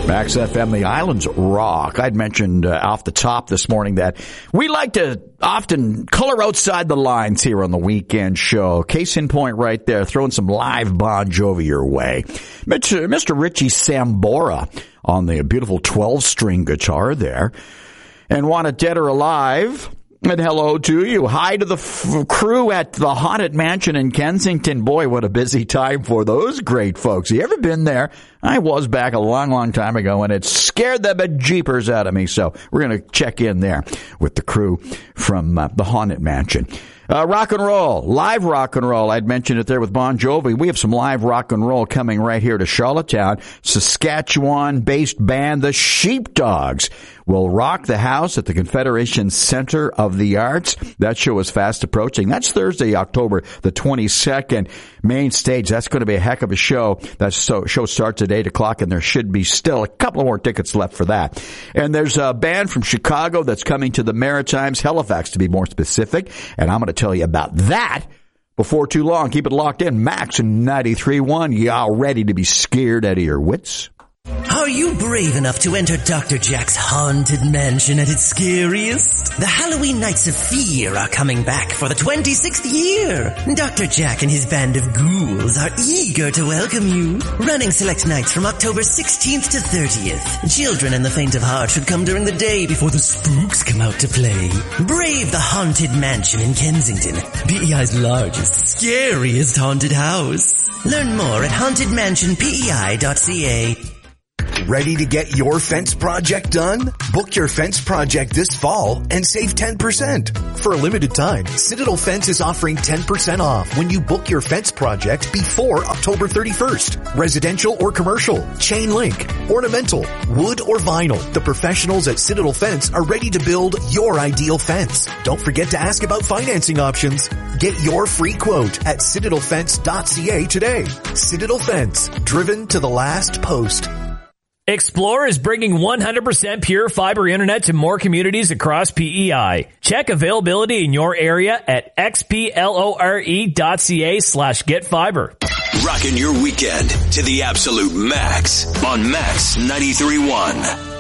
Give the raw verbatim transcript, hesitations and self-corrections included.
Max F M, the Islands Rock. I'd mentioned uh, off the top this morning that we like to often color outside the lines here on the weekend show. Case in point right there, throwing some live Bon Jovi your way. Mister Richie Sambora on the beautiful twelve-string guitar there. And Want It Dead or Alive. And hello to you. Hi to the f- crew at the Haunted Mansion in Kensington. Boy, what a busy time for those great folks. You ever been there? I was back a long, long time ago, and it scared the bejeepers out of me. So we're going to check in there with the crew from uh, the Haunted Mansion. Uh, rock and roll, live rock and roll. I'd mentioned it there with Bon Jovi. We have some live rock and roll coming right here to Charlottetown. Saskatchewan-based band, the Sheepdogs, will rock the house at the Confederation Center of the Arts. That show is fast approaching. That's Thursday, October the twenty-second. Main stage. That's going to be a heck of a show. That show starts at eight o'clock, and there should be still a couple more tickets left for that. And there's a band from Chicago that's coming to the Maritimes, Halifax to be more specific, and I'm going to tell you about that before too long. Keep it locked in. Max ninety-three point one. Y'all ready to be scared out of your wits? Are you brave enough to enter Doctor Jack's Haunted Mansion at its scariest? The Halloween Nights of Fear are coming back for the twenty-sixth year. Doctor Jack and his band of ghouls are eager to welcome you. Running select nights from October sixteenth to thirtieth. Children and the faint of heart should come during the day before the spooks come out to play. Brave the Haunted Mansion in Kensington, P E I's largest, scariest haunted house. Learn more at haunted mansion p e i dot c a. Ready to get your fence project done? Book your fence project this fall and save ten percent. For a limited time, Citadel Fence is offering ten percent off when you book your fence project before October thirty-first. Residential or commercial, chain link, ornamental, wood or vinyl. The professionals at Citadel Fence are ready to build your ideal fence. Don't forget to ask about financing options. Get your free quote at citadel fence dot c a today. Citadel Fence, driven to the last post. Xplore is bringing one hundred percent pure fiber internet to more communities across P E I. Check availability in your area at x p lore dot c a slash get fiber. Rocking your weekend to the absolute max on Max ninety-three point one.